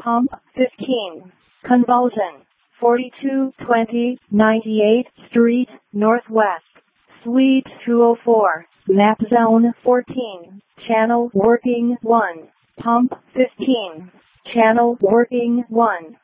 Pump 15. Convulsion. 4220 98th Street, Northwest. Suite 204. Map Zone 14. Channel working 1. Pump 15. Channel working 1.